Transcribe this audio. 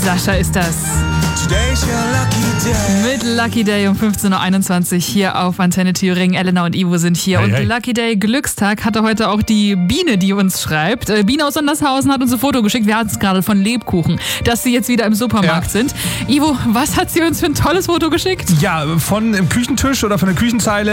Sascha ist das. Mit Lucky Day um 15.21 Uhr hier auf Antenne Thüringen. Elena und Ivo sind hier. Und Lucky Day Glückstag hatte heute auch die Biene, die uns schreibt. Biene aus Sondershausen hat uns ein Foto geschickt. Wir hatten es gerade von Lebkuchen, dass sie jetzt wieder im Supermarkt sind. Ivo, was hat sie uns für ein tolles Foto geschickt? Ja, von dem Küchentisch oder von der Küchenzeile.